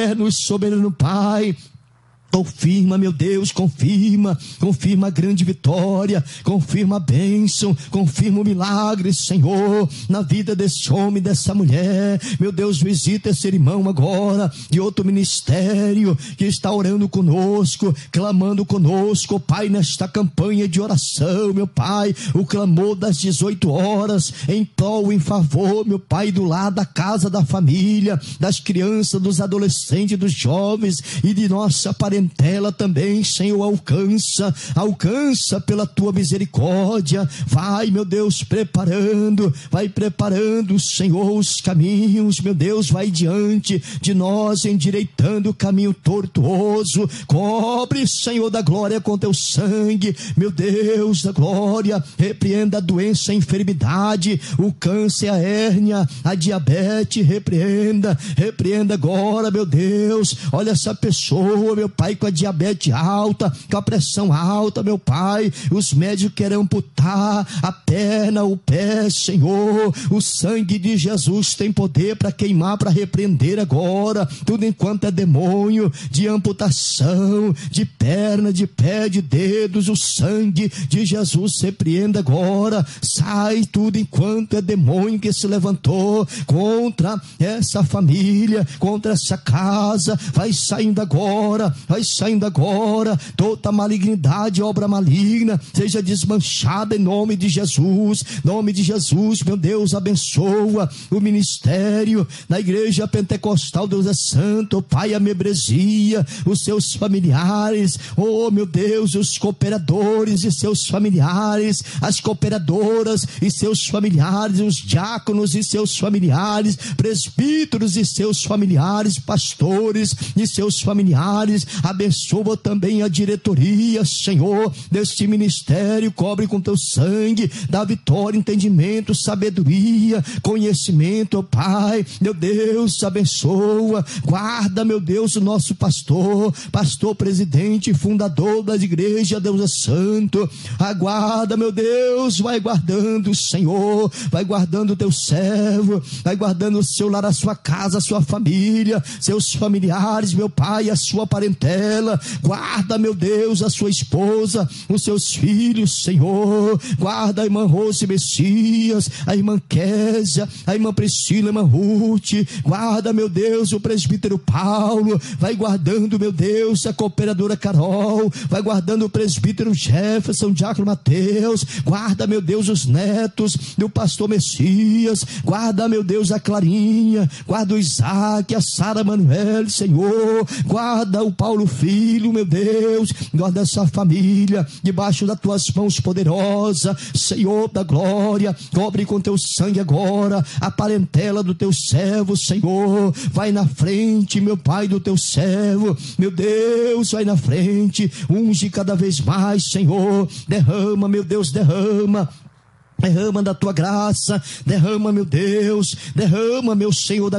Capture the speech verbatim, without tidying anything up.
eterno e soberano Pai, confirma, meu Deus, confirma, confirma a grande vitória, confirma a bênção, confirma o milagre, Senhor, na vida desse homem, dessa mulher. Meu Deus, visita esse irmão agora, de outro ministério, que está orando conosco, clamando conosco, Pai, nesta campanha de oração, meu Pai, o clamor das dezoito horas, em prol, em favor, meu Pai, do lar, da casa, da família, das crianças, dos adolescentes, dos jovens e de nossa parentela também, Senhor, alcança, alcança pela tua misericórdia. Vai, meu Deus, preparando, vai preparando, Senhor, os caminhos, meu Deus, vai diante de nós, endireitando o caminho tortuoso. Cobre, Senhor da glória, com teu sangue, meu Deus da glória, repreenda a doença, a enfermidade, o câncer, a hérnia, a diabetes, repreenda, repreenda agora, meu Deus. Olha essa pessoa, meu Pai, com a diabetes alta, com a pressão alta, meu Pai, os médicos querem amputar a perna, o pé, Senhor, o sangue de Jesus tem poder para queimar, para repreender agora, tudo enquanto é demônio de amputação, de perna, de pé, de dedos, o sangue de Jesus repreenda agora, sai tudo enquanto é demônio que se levantou contra essa família, contra essa casa, vai saindo agora, vai saindo agora, toda malignidade, obra maligna, seja desmanchada em nome de Jesus, nome de Jesus, meu Deus, abençoa o ministério na igreja pentecostal, Deus é santo, Pai, a membresia, os seus familiares, oh meu Deus, os cooperadores e seus familiares, as cooperadoras e seus familiares, os diáconos e seus familiares, presbíteros e seus familiares, pastores e seus familiares, abençoa também a diretoria, Senhor, deste ministério, cobre com teu sangue, dá vitória, entendimento, sabedoria, conhecimento, oh Pai, meu Deus, abençoa, guarda, meu Deus, o nosso pastor, pastor presidente, fundador das igrejas, Deus é santo, aguarda, meu Deus, vai guardando, Senhor, vai guardando o teu servo, vai guardando o seu lar, a sua casa, a sua família, seus familiares, meu Pai, a sua parentela, guarda, meu Deus, a sua esposa, os seus filhos, Senhor, guarda a irmã Rose Messias, a irmã Késia, a irmã Priscila, a irmã Ruth, guarda, meu Deus, o presbítero Paulo, vai guardando, meu Deus, a cooperadora Carol, vai guardando o presbítero Jefferson, diácono Mateus, guarda, meu Deus, os netos do pastor Messias, guarda, meu Deus, a Clarinha, guarda o Isaac, a Sara Manuel, Senhor, guarda o Paulo Filho, meu Deus, guarda essa família, debaixo das tuas mãos poderosas, Senhor da glória, cobre com teu sangue agora, a parentela do teu servo, Senhor, vai na frente, meu Pai, do teu servo, meu Deus, vai na frente, unge cada vez mais, Senhor, derrama, meu Deus, derrama, derrama da tua graça, derrama, meu Deus, derrama, meu Senhor da